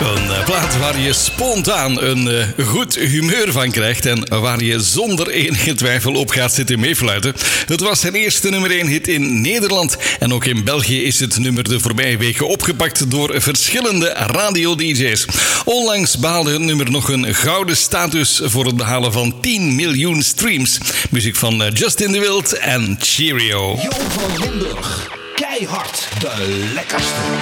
Een plaat waar je spontaan een goed humeur van krijgt en waar je zonder enige twijfel op gaat zitten meefluiten. Het was zijn eerste nummer 1 hit in Nederland en ook in België is het nummer de voorbije weken opgepakt door verschillende radio-dj's. Onlangs behaalde het nummer nog een gouden status voor het behalen van 10 miljoen streams. Muziek van Justin de Wild en Cheerio. Jo van Limburg, keihard de lekkerste.